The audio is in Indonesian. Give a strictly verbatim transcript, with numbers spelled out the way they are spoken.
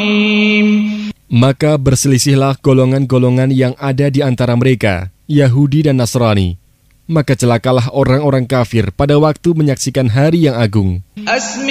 الرحيم. Maka berselisihlah golongan-golongan yang ada di antara mereka, Yahudi dan Nasrani. Maka celakalah orang-orang kafir pada waktu menyaksikan hari yang agung.